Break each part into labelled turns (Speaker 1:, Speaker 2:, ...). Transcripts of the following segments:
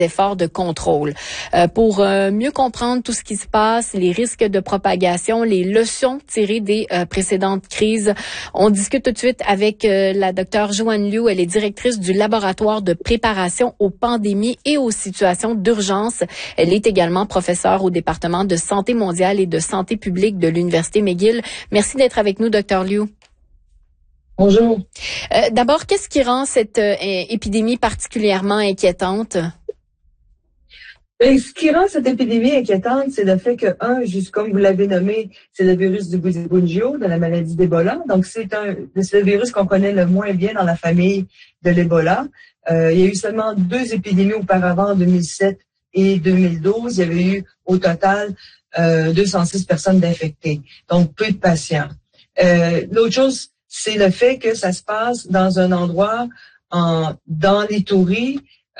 Speaker 1: efforts de contrôle. Pour mieux comprendre tout ce qui se passe, les risques de propagation, les leçons tirées des précédentes crises, on discute tout de suite avec la docteure Joanne Liu. Elle est directrice du laboratoire de préparation aux pandémies et aux situations d'urgence. Elle est également professeure au département de santé mondiale et de santé publique de l'Université McGill. Merci d'être avec nous, docteur Liu.
Speaker 2: Bonjour.
Speaker 1: D'abord, qu'est-ce qui rend cette épidémie particulièrement inquiétante?
Speaker 2: Ce qui rend cette épidémie inquiétante, c'est le fait que, juste comme vous l'avez nommé, c'est le virus du Bundibugyo, de la maladie d'Ebola. Donc, c'est le virus qu'on connaît le moins bien dans la famille de l'Ebola. Il y a eu seulement 2 épidémies auparavant, en 2007 et 2012. Il y avait eu, au total, 206 personnes infectées. Donc, peu de patients. L'autre chose, c'est le fait que ça se passe dans un endroit dans l'Ituri,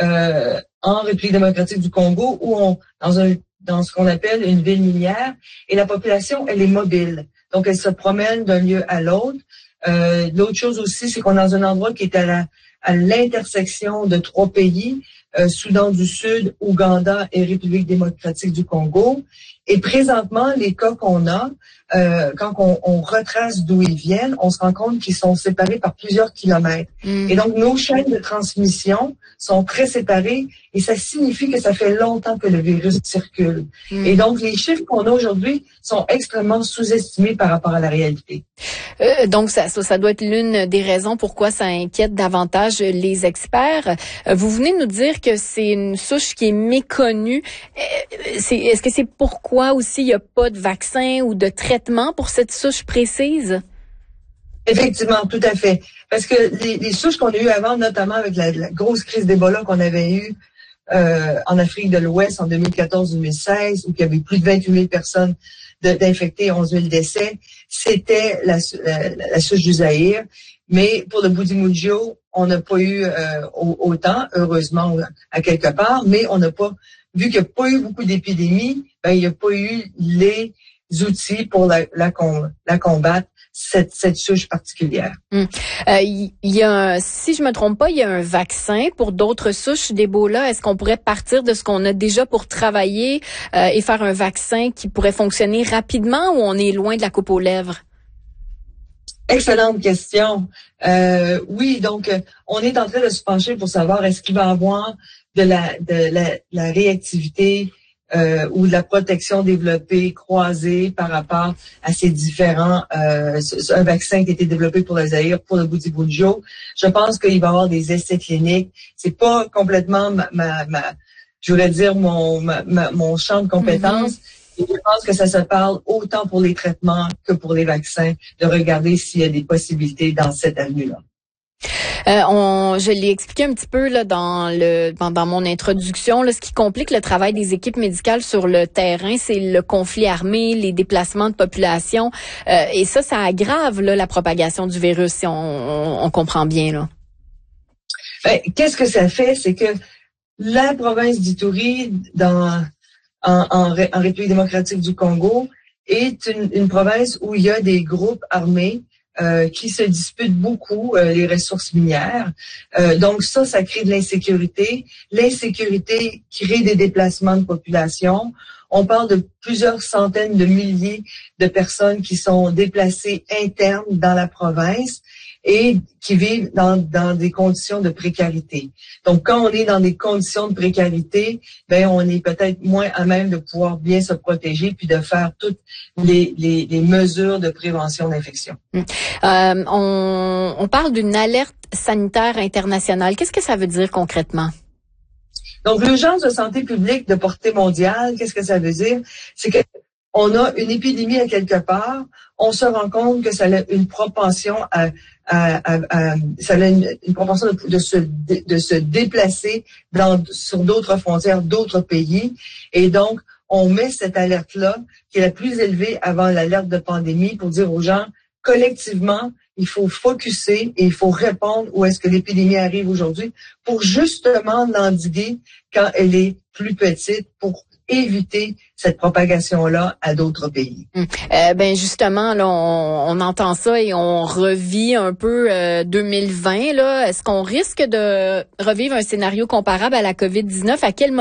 Speaker 2: en République démocratique du Congo, où dans ce qu'on appelle une ville minière, et la population, elle est mobile. Donc, elle se promène d'un lieu à l'autre. L'autre chose aussi, c'est qu'on est dans un endroit qui est à l'intersection de 3 pays, Soudan du Sud, Ouganda et République démocratique du Congo. Et présentement, les cas qu'on a, quand on retrace d'où ils viennent, on se rend compte qu'ils sont séparés par plusieurs kilomètres. Et donc, nos chaînes de transmission sont très séparées et ça signifie que ça fait longtemps que le virus circule. Et donc, les chiffres qu'on a aujourd'hui sont extrêmement sous-estimés par rapport à la réalité.
Speaker 1: Donc, ça doit être l'une des raisons pourquoi ça inquiète davantage les experts. Vous venez de nous dire que c'est une souche qui est méconnue. Est-ce que c'est pourquoi aussi il n'y a pas de vaccin ou de traitement pour cette souche précise?
Speaker 2: Effectivement, tout à fait. Parce que les souches qu'on a eues avant, notamment avec la grosse crise d'Ebola qu'on avait eue en Afrique de l'Ouest en 2014-2016, où il y avait plus de 28 000 personnes d'infectés et 11 000 décès, c'était la souche du Zaïre. Mais pour le Bundibugyo, on n'a pas eu autant, heureusement, à quelque part, mais on n'a pas, vu qu'il n'y a pas eu beaucoup d'épidémies, il n'y a pas eu les outils pour la combattre, cette souche particulière.
Speaker 1: Il y a si je me trompe pas, il y a un vaccin pour d'autres souches d'Ebola. Est-ce qu'on pourrait partir de ce qu'on a déjà pour travailler et faire un vaccin qui pourrait fonctionner rapidement, ou on est loin de la coupe aux lèvres?
Speaker 2: Excellente question. Oui, donc on est en train de se pencher pour savoir est-ce qu'il va y avoir de la réactivité ou de la protection développée croisée par rapport à ces différents un vaccin qui a été développé pour le Zaïre, pour le Bundibugyo. Je pense qu'il va y avoir des essais cliniques. C'est pas complètement je voudrais dire mon champ de compétences. Et je pense que ça se parle autant pour les traitements que pour les vaccins, de regarder s'il y a des possibilités dans cette avenue-là.
Speaker 1: Je l'ai expliqué un petit peu là dans mon introduction. Là, ce qui complique le travail des équipes médicales sur le terrain, c'est le conflit armé, les déplacements de population, et ça aggrave là, la propagation du virus, si on comprend bien là.
Speaker 2: Qu'est-ce que ça fait, c'est que la province d'Ituri, en République démocratique du Congo, est une province où il y a des groupes armés qui se disputent beaucoup les ressources minières. Donc ça crée de l'insécurité. L'insécurité crée des déplacements de population. On parle de plusieurs centaines de milliers de personnes qui sont déplacées internes dans la province et qui vivent dans des conditions de précarité. Donc, quand on est dans des conditions de précarité, on est peut-être moins à même de pouvoir bien se protéger puis de faire toutes les mesures de prévention d'infection.
Speaker 1: On parle d'une alerte sanitaire internationale. Qu'est-ce que ça veut dire concrètement?
Speaker 2: Donc, l'urgence de santé publique de portée mondiale, qu'est-ce que ça veut dire? C'est que on a une épidémie à quelque part, on se rend compte que ça a une propension une propension de se déplacer sur d'autres frontières, d'autres pays. Et donc, on met cette alerte-là, qui est la plus élevée avant l'alerte de pandémie, pour dire aux gens, collectivement, il faut focusser et il faut répondre où est-ce que l'épidémie arrive aujourd'hui pour justement l'endiguer quand elle est plus petite, pour éviter cette propagation-là à d'autres pays.
Speaker 1: Ben justement, là, on entend ça et on revit un peu 2020. Là, est-ce qu'on risque de revivre un scénario comparable à la COVID-19? À quel moment